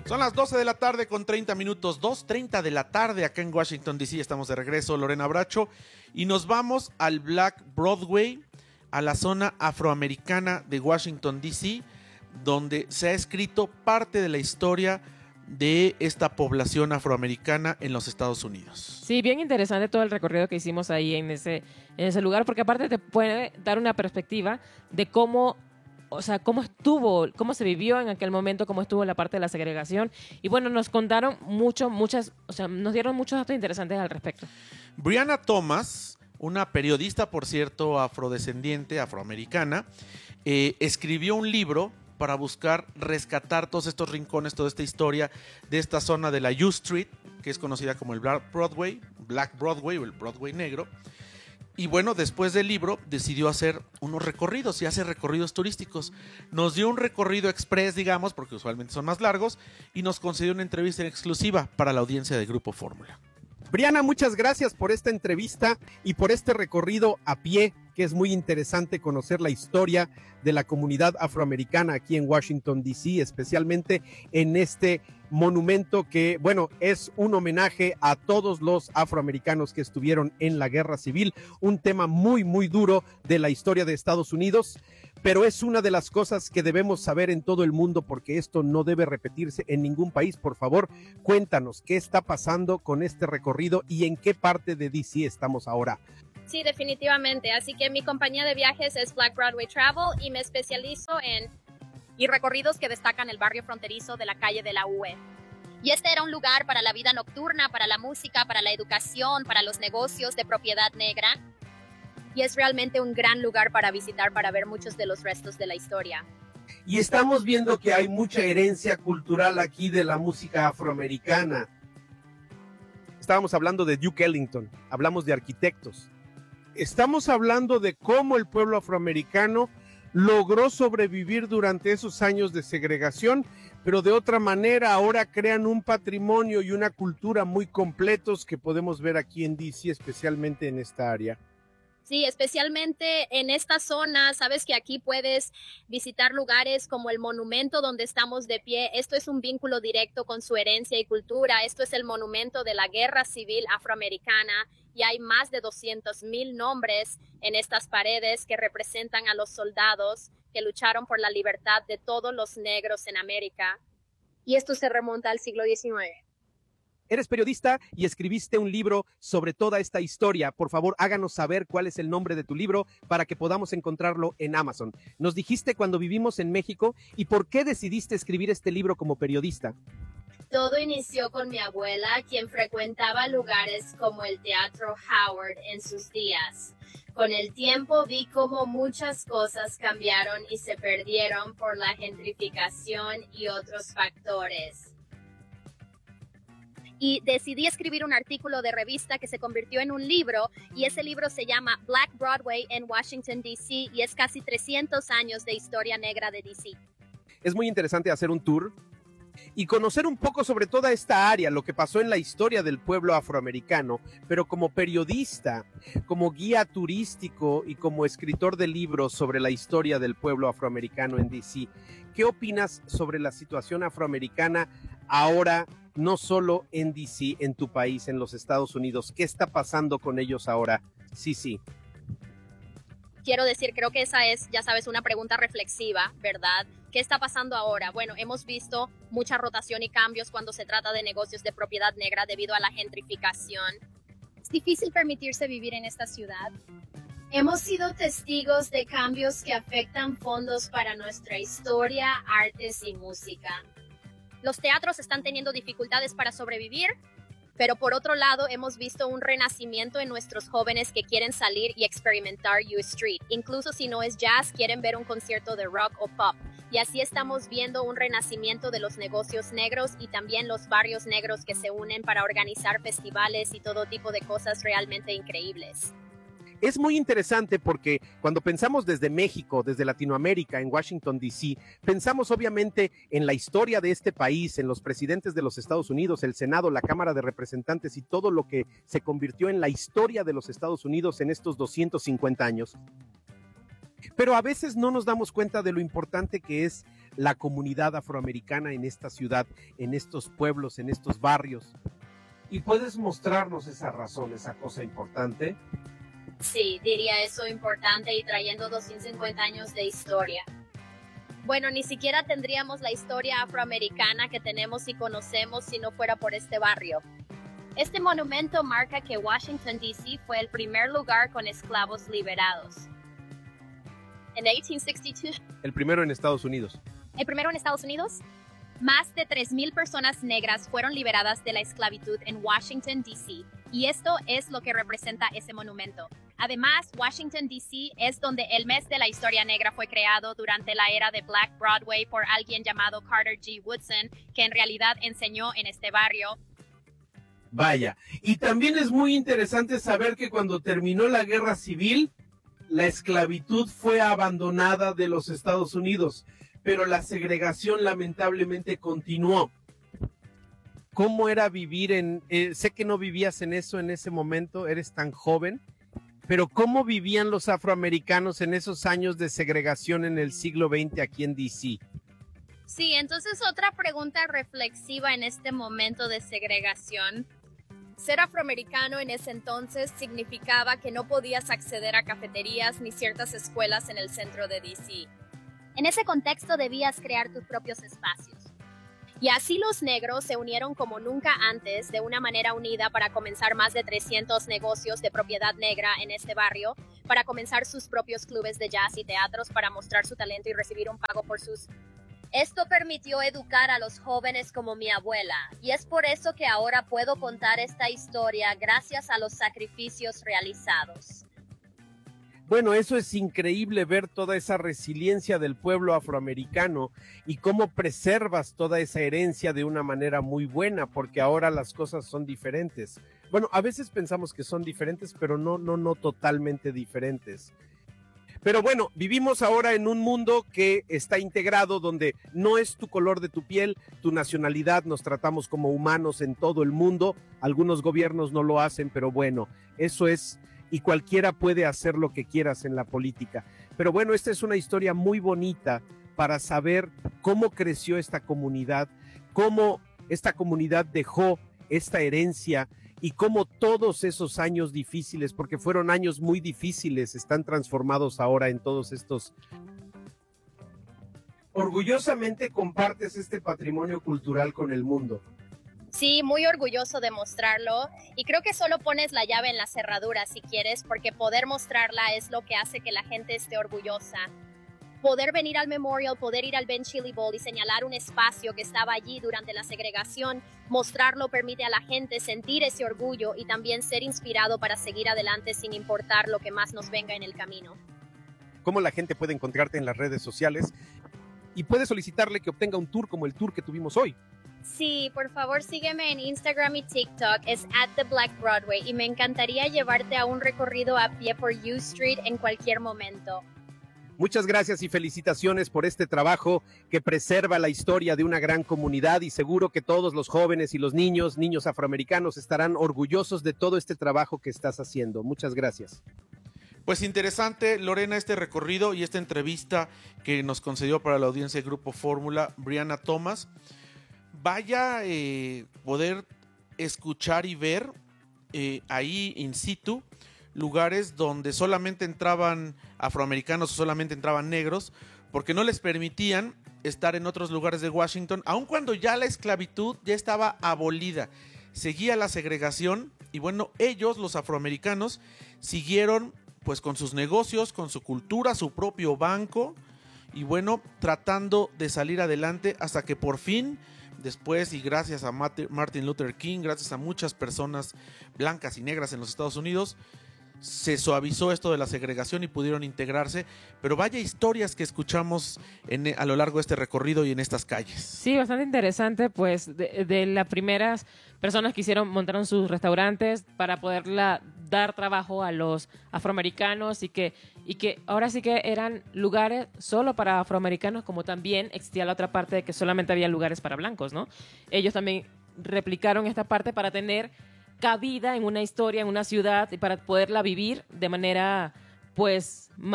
Son las 12 de la tarde con 30 minutos, 2:30 de la tarde acá en Washington, D.C. Estamos de regreso, Lorena Bracho, y nos vamos al Black Broadway, a la zona afroamericana de Washington, D.C., donde se ha escrito parte de la historia de esta población afroamericana en los Estados Unidos. Sí, bien interesante todo el recorrido que hicimos ahí en ese lugar, porque aparte te puede dar una perspectiva de cómo, o sea, cómo se vivió en aquel momento, cómo estuvo la parte de la segregación. Y bueno, nos contaron nos dieron muchos datos interesantes al respecto. Brianna Thomas, una periodista, por cierto, afrodescendiente, afroamericana, escribió un libro para buscar rescatar todos estos rincones, toda esta historia de esta zona de la U Street, que es conocida como el Black Broadway o el Broadway negro. Y bueno, después del libro decidió hacer unos recorridos y hace recorridos turísticos. Nos dio un recorrido express, digamos, porque usualmente son más largos, y nos concedió una entrevista en exclusiva para la audiencia de Grupo Fórmula. Brianna, muchas gracias por esta entrevista y por este recorrido a pie, que es muy interesante conocer la historia de la comunidad afroamericana aquí en Washington, D.C., especialmente en este monumento que, bueno, es un homenaje a todos los afroamericanos que estuvieron en la Guerra Civil, un tema muy, muy duro de la historia de Estados Unidos, pero es una de las cosas que debemos saber en todo el mundo porque esto no debe repetirse en ningún país. Por favor, cuéntanos qué está pasando con este recorrido y en qué parte de D.C. estamos ahora. Sí, definitivamente. Así que mi compañía de viajes es Black Broadway Travel y me especializo en recorridos que destacan el barrio fronterizo de la calle de la UE. Y este era un lugar para la vida nocturna, para la música, para la educación, para los negocios de propiedad negra. Y es realmente un gran lugar para visitar, para ver muchos de los restos de la historia. Y estamos viendo que hay mucha herencia cultural aquí de la música afroamericana. Estábamos hablando de Duke Ellington, hablamos de arquitectos. Estamos hablando de cómo el pueblo afroamericano logró sobrevivir durante esos años de segregación, pero de otra manera ahora crean un patrimonio y una cultura muy completos que podemos ver aquí en D.C., especialmente en esta área. Sí, especialmente en esta zona, sabes que aquí puedes visitar lugares como el monumento donde estamos de pie. Esto es un vínculo directo con su herencia y cultura. Esto es el monumento de la Guerra Civil Afroamericana y hay más de 200,000 nombres en estas paredes que representan a los soldados que lucharon por la libertad de todos los negros en América. Y esto se remonta al siglo XIX. Eres periodista y escribiste un libro sobre toda esta historia. Por favor, háganos saber cuál es el nombre de tu libro para que podamos encontrarlo en Amazon. Nos dijiste cuando vivimos en México y por qué decidiste escribir este libro como periodista. Todo inició con mi abuela, quien frecuentaba lugares como el Teatro Howard en sus días. Con el tiempo vi cómo muchas cosas cambiaron y se perdieron por la gentrificación y otros factores. Y decidí escribir un artículo de revista que se convirtió en un libro, y ese libro se llama Black Broadway en Washington, D.C., y es casi 300 años de historia negra de D.C. Es muy interesante hacer un tour y conocer un poco sobre toda esta área, lo que pasó en la historia del pueblo afroamericano, pero como periodista, como guía turístico y como escritor de libros sobre la historia del pueblo afroamericano en D.C., ¿qué opinas sobre la situación afroamericana ahora, no solo en D.C., en tu país, en los Estados Unidos? ¿Qué está pasando con ellos ahora? Sí. Quiero decir, creo que esa es, ya sabes, una pregunta reflexiva, ¿verdad? ¿Qué está pasando ahora? Bueno, hemos visto mucha rotación y cambios cuando se trata de negocios de propiedad negra debido a la gentrificación. Es difícil permitirse vivir en esta ciudad. Hemos sido testigos de cambios que afectan fondos para nuestra historia, artes y música. Los teatros están teniendo dificultades para sobrevivir, pero por otro lado hemos visto un renacimiento en nuestros jóvenes que quieren salir y experimentar U Street. Incluso si no es jazz, quieren ver un concierto de rock o pop. Y así estamos viendo un renacimiento de los negocios negros y también los barrios negros que se unen para organizar festivales y todo tipo de cosas realmente increíbles. Es muy interesante porque cuando pensamos desde México, desde Latinoamérica, en Washington, D.C., pensamos obviamente en la historia de este país, en los presidentes de los Estados Unidos, el Senado, la Cámara de Representantes y todo lo que se convirtió en la historia de los Estados Unidos en estos 250 años. Pero a veces no nos damos cuenta de lo importante que es la comunidad afroamericana en esta ciudad, en estos pueblos, en estos barrios. ¿Y puedes mostrarnos esa razón, esa cosa importante? Sí, diría eso importante y trayendo 250 años de historia. Bueno, ni siquiera tendríamos la historia afroamericana que tenemos y conocemos si no fuera por este barrio. Este monumento marca que Washington, D.C. fue el primer lugar con esclavos liberados. En 1862. El primero en Estados Unidos. El primero en Estados Unidos. Más de 3,000 personas negras fueron liberadas de la esclavitud en Washington, D.C. Y esto es lo que representa ese monumento. Además, Washington, D.C. es donde el mes de la historia negra fue creado durante la era de Black Broadway por alguien llamado Carter G. Woodson, que en realidad enseñó en este barrio. Vaya, y también es muy interesante saber que cuando terminó la guerra civil, la esclavitud fue abandonada de los Estados Unidos, pero la segregación lamentablemente continuó. ¿Cómo era vivir sé que no vivías en eso en ese momento, eres tan joven, pero ¿cómo vivían los afroamericanos en esos años de segregación en el siglo XX aquí en D.C.? Sí, entonces otra pregunta reflexiva en este momento de segregación. Ser afroamericano en ese entonces significaba que no podías acceder a cafeterías ni ciertas escuelas en el centro de D.C. En ese contexto debías crear tus propios espacios. Y así los negros se unieron como nunca antes de una manera unida para comenzar más de 300 negocios de propiedad negra en este barrio, para comenzar sus propios clubes de jazz y teatros para mostrar su talento y recibir un pago por sus... Esto permitió educar a los jóvenes como mi abuela, y es por eso que ahora puedo contar esta historia gracias a los sacrificios realizados. Bueno, eso es increíble ver toda esa resiliencia del pueblo afroamericano y cómo preservas toda esa herencia de una manera muy buena, porque ahora las cosas son diferentes. Bueno, a veces pensamos que son diferentes, pero no totalmente diferentes. Pero bueno, vivimos ahora en un mundo que está integrado, donde no es tu color de tu piel, tu nacionalidad, nos tratamos como humanos en todo el mundo. Algunos gobiernos no lo hacen, pero bueno, eso es... y cualquiera puede hacer lo que quieras en la política. Pero bueno, esta es una historia muy bonita para saber cómo creció esta comunidad, cómo esta comunidad dejó esta herencia y cómo todos esos años difíciles, porque fueron años muy difíciles, están transformados ahora en todos estos... Orgullosamente compartes este patrimonio cultural con el mundo. Sí, muy orgulloso de mostrarlo, y creo que solo pones la llave en la cerradura si quieres, porque poder mostrarla es lo que hace que la gente esté orgullosa. Poder venir al Memorial, poder ir al Ben Chili Bowl y señalar un espacio que estaba allí durante la segregación, mostrarlo permite a la gente sentir ese orgullo y también ser inspirado para seguir adelante sin importar lo que más nos venga en el camino. ¿Cómo la gente puede encontrarte en las redes sociales? Y puede solicitarle que obtenga un tour como el tour que tuvimos hoy. Sí, por favor sígueme en Instagram y TikTok, es @TheBlackBroadway, y me encantaría llevarte a un recorrido a pie por U Street en cualquier momento. Muchas gracias y felicitaciones por este trabajo que preserva la historia de una gran comunidad, y seguro que todos los jóvenes y los niños afroamericanos estarán orgullosos de todo este trabajo que estás haciendo. Muchas gracias. Pues interesante, Lorena, este recorrido y esta entrevista que nos concedió para la audiencia de Grupo Fórmula, Brianna Thomas. Vaya poder escuchar y ver ahí in situ lugares donde solamente entraban afroamericanos o solamente entraban negros, porque no les permitían estar en otros lugares de Washington, aun cuando ya la esclavitud ya estaba abolida. Seguía la segregación y bueno, ellos, los afroamericanos, siguieron pues con sus negocios, con su cultura, su propio banco y bueno, tratando de salir adelante hasta que por fin, después y gracias a Martin Luther King, gracias a muchas personas blancas y negras en los Estados Unidos, se suavizó esto de la segregación y pudieron integrarse, pero vaya historias que escuchamos a lo largo de este recorrido y en estas calles. Sí, bastante interesante, pues de las primeras personas que montaron sus restaurantes para poderla dar trabajo a los afroamericanos y que ahora sí que eran lugares solo para afroamericanos, como también existía la otra parte de que solamente había lugares para blancos, ¿no? Ellos también replicaron esta parte para tener cabida en una historia, en una ciudad y para poderla vivir de manera pues más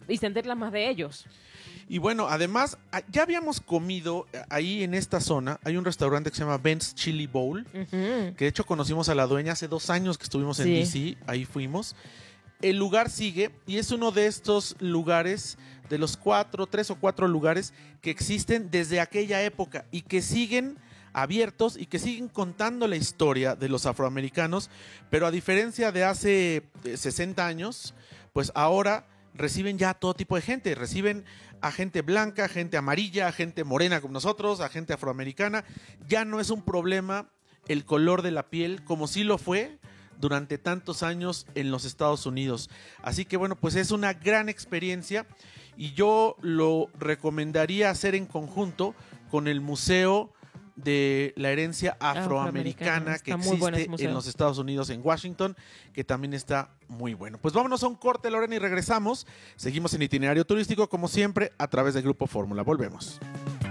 y sentirlas más de ellos. Y bueno, además, ya habíamos comido ahí en esta zona. Hay un restaurante que se llama Ben's Chili Bowl, que de hecho conocimos a la dueña hace 2 años que estuvimos en DC, ahí fuimos. El lugar sigue y es uno de estos lugares, de los 3 o 4 lugares que existen desde aquella época y que siguen abiertos y que siguen contando la historia de los afroamericanos, pero a diferencia de hace 60 años, pues ahora reciben ya todo tipo de gente, reciben a gente blanca, a gente amarilla, a gente morena como nosotros, a gente afroamericana. Ya no es un problema el color de la piel como sí lo fue durante tantos años en los Estados Unidos. Así que bueno, pues es una gran experiencia y yo lo recomendaría hacer en conjunto con el Museo de la Herencia Afroamericana que existe en los Estados Unidos, en Washington, que también está muy bueno. Pues vámonos a un corte, Lorena, y regresamos. Seguimos en Itinerario Turístico, como siempre, a través del Grupo Fórmula. Volvemos.